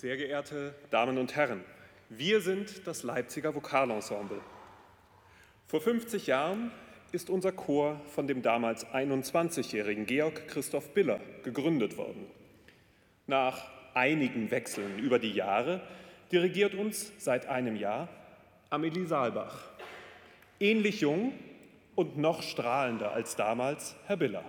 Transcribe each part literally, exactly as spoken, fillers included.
Sehr geehrte Damen und Herren, wir sind das Leipziger Vokalensemble. Vor fünfzig Jahren ist unser Chor von dem damals einundzwanzigjährigen Georg Christoph Biller gegründet worden. Nach einigen Wechseln über die Jahre dirigiert uns seit einem Jahr Amelie Saalbach. Ähnlich jung und noch strahlender als damals Herr Biller.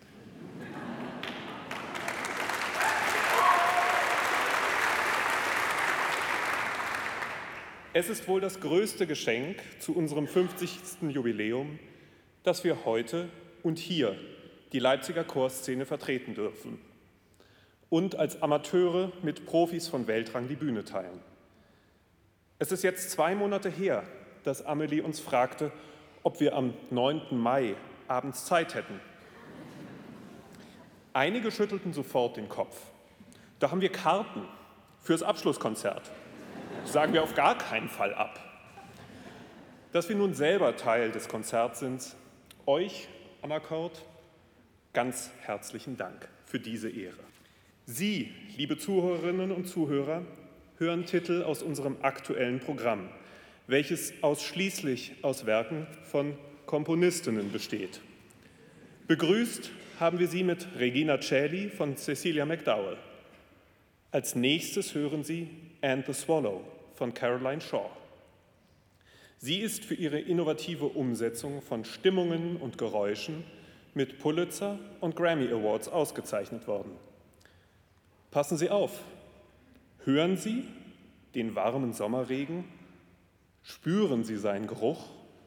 Es ist wohl das größte Geschenk zu unserem fünfzigsten Jubiläum, dass wir heute und hier die Leipziger Chorszene vertreten dürfen und als Amateure mit Profis von Weltrang die Bühne teilen. Es ist jetzt zwei Monate her, dass Amelie uns fragte, ob wir am neunten Mai abends Zeit hätten. Einige schüttelten sofort den Kopf. Da haben wir Karten fürs Abschlusskonzert. Sagen wir auf gar keinen Fall ab. Dass wir nun selber Teil des Konzerts sind, euch am Akkord, ganz herzlichen Dank für diese Ehre. Sie, liebe Zuhörerinnen und Zuhörer, hören Titel aus unserem aktuellen Programm, welches ausschließlich aus Werken von Komponistinnen besteht. Begrüßt haben wir Sie mit Regina Coeli von Cecilia McDowell. Als nächstes hören Sie And the Swallow von Caroline Shaw. Sie ist für ihre innovative Umsetzung von Stimmungen und Geräuschen mit Pulitzer- und Grammy Awards ausgezeichnet worden. Passen Sie auf, hören Sie den warmen Sommerregen, spüren Sie seinen Geruch.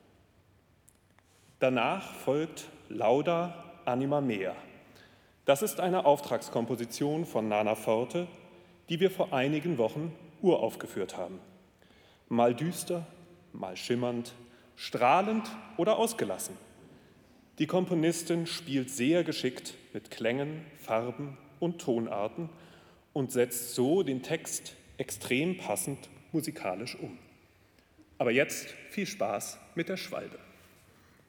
Danach folgt Lauda Anima Mea. Das ist eine Auftragskomposition von Nana Forte, die wir vor einigen Wochen uraufgeführt haben. Mal düster, mal schimmernd, strahlend oder ausgelassen. Die Komponistin spielt sehr geschickt mit Klängen, Farben und Tonarten und setzt so den Text extrem passend musikalisch um. Aber jetzt viel Spaß mit der Schwalbe.